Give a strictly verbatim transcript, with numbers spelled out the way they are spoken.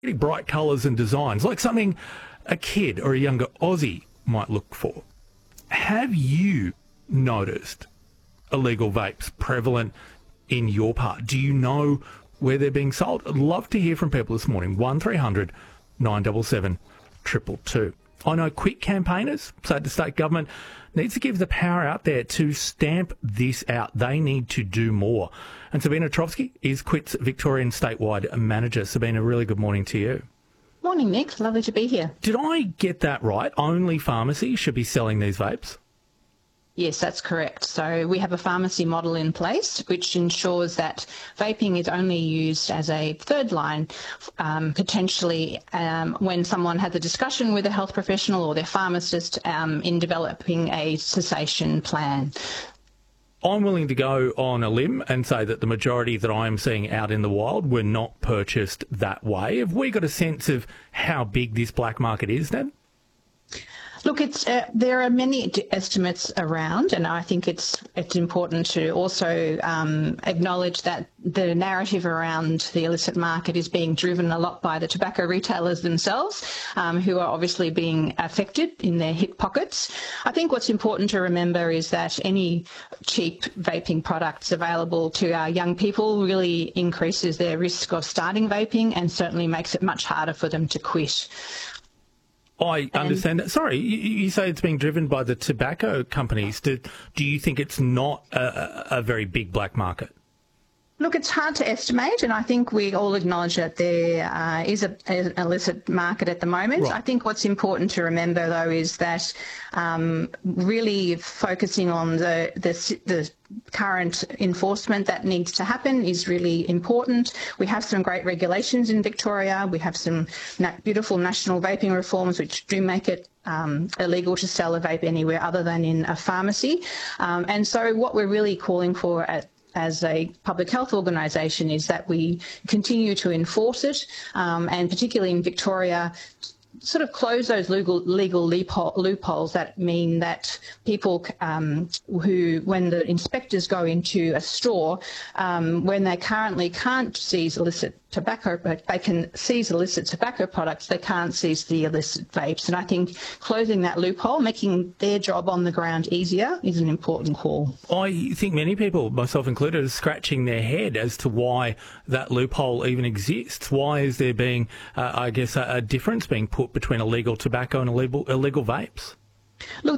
Really bright colours and designs, like something a kid or a younger Aussie might look for. Have you noticed illegal vapes prevalent in your part? Do you know where they're being sold? I'd love to hear from people this morning. one three hundred nine seven seven two two two. I know Quit campaigners say the state government needs to give the power out there to stamp this out. They need to do more. And Sabina Trovsky is Quit's Victorian statewide manager. Sabina, really good morning to you. Morning, Nick. Lovely to be here. Did I get that right? Only pharmacies should be selling these vapes? Yes, that's correct. So we have a pharmacy model in place which ensures that vaping is only used as a third line, um, potentially um, when someone has a discussion with a health professional or their pharmacist um, in developing a cessation plan. I'm willing to go on a limb and say that the majority that I'm seeing out in the wild were not purchased that way. Have we got a sense of how big this black market is then? Look, it's uh, there are many d- estimates around, and I think it's it's important to also um, acknowledge that the narrative around the illicit market is being driven a lot by the tobacco retailers themselves, um, who are obviously being affected in their hip pockets. I think what's important to remember is that any cheap vaping products available to our young people really increases their risk of starting vaping and certainly makes it much harder for them to quit. I understand that. Sorry, you, you say it's being driven by the tobacco companies. Do, do you think it's not a, a very big black market? Look, it's hard to estimate, and I think we all acknowledge that there uh, is a, an illicit market at the moment. Right. I think what's important to remember, though, is that um, really focusing on the, the the current enforcement that needs to happen is really important. We have some great regulations in Victoria. We have some na- beautiful national vaping reforms which do make it Um, illegal to sell a vape anywhere other than in a pharmacy. Um, and so what we're really calling for at as a public health organisation is that we continue to enforce it, um, and particularly in Victoria, sort of close those legal legal loopholes that mean that people um, who, when the inspectors go into a store, um, when they currently can't seize illicit tobacco, but they can seize illicit tobacco products, they can't seize the illicit vapes. And I think closing that loophole, making their job on the ground easier, is an important call. I think many people, myself included, are scratching their head as to why that loophole even exists. Why is there being, uh, I guess, a, a difference being put between illegal tobacco and illegal, illegal vapes? Look,